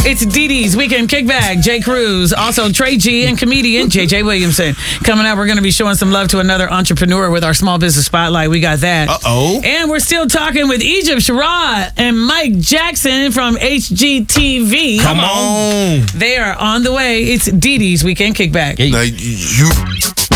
It's Dee Dee's Weekend Kickback. Jay Cruz, also Trey G, and comedian JJ Williamson. Coming up, we're going to be showing some love to another entrepreneur with our Small Business Spotlight. We got that. Uh-oh. And we're still talking with Egypt Sherrod and Mike Jackson from HGTV. Come on. They are on the way. It's Dee Dee's Weekend Kickback. Now, you